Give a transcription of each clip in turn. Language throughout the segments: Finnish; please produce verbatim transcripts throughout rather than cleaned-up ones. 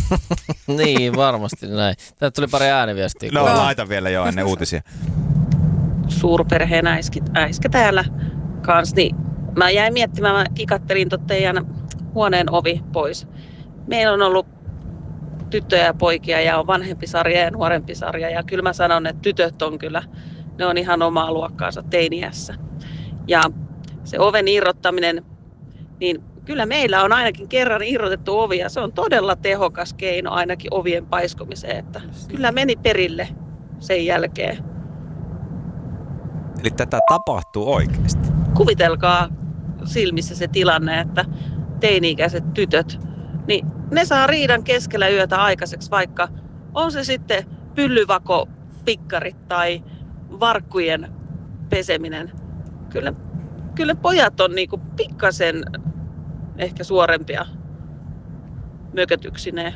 Niin, varmasti näin. Täältä tuli pari ääniviestiä. No, laita vielä jo ennen uutisia. Suurperheen äiskä, äiskä täällä kans, niin mä jäin miettimään, mä kikattelin tot teidän huoneen ovi pois. Meillä on ollut tyttöjä ja poikia ja on vanhempi sarja ja nuorempi sarja ja kyllä mä sanon, että tytöt on kyllä, ne on ihan omaa luokkaansa teiniässä. Ja se oven irrottaminen, niin kyllä meillä on ainakin kerran irrotettu ovi ja se on todella tehokas keino ainakin ovien paiskomiseen, että kyllä meni perille sen jälkeen. Eli tätä tapahtuu oikeasti. Kuvitelkaa silmissä se tilanne, että teini-ikäiset tytöt, niin ne saa riidan keskellä yötä aikaiseksi, vaikka on se sitten pyllyvako, pikkarit tai varkkujen peseminen. Kyllä, kyllä pojat on niinku pikkasen ehkä suorempia mökötyksineen.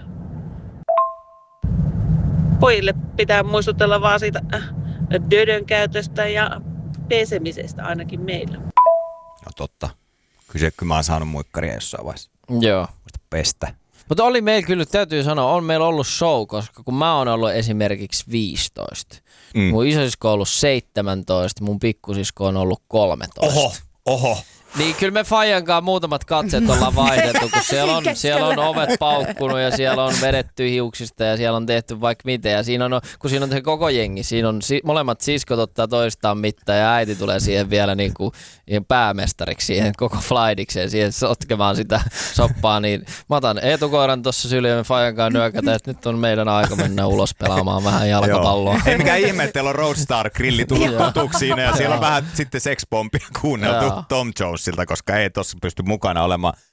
Pojille pitää muistutella vaan siitä dödön käytöstä ja pesemisestä ainakin meillä. No totta. Kyllä, kyllä mä oon saanut muikkaria jossain vaiheessa. Joo. Muista pestä. Mutta oli meillä kyllä, täytyy sanoa, on meillä ollut show, koska kun mä oon ollut esimerkiksi viisitoista. Mm. Mun isosisko on ollut seitsemäntoista, mun pikkusisko on ollut kolmetoista. Oho, oho. Niin kyllä me Fajankaan muutamat katseet ollaan vaihdettu, kun siellä on, siellä on ovet paukkunut ja siellä on vedetty hiuksista ja siellä on tehty vaikka mitä. Ja siinä on, kun siinä on se koko jengi, siinä on si, molemmat siskot ottaa toistaan mittaa ja äiti tulee siihen vielä niin kuin päämestariksi siihen koko flightikseen, siihen sotkemaan sitä soppaa. Niin mä otan etukoiran tuossa syliin ja Fajankaan nyökätä, että nyt on meidän aika mennä ulos pelaamaan vähän jalkapalloa. Ei mikään ihme, että teillä on Roadstar grilli tullut kotuksi siinä ja siellä on vähän sitten sexpompia kuunneltu Tom Jones. Siltä, koska ei tuossa pysty mukana olemaan.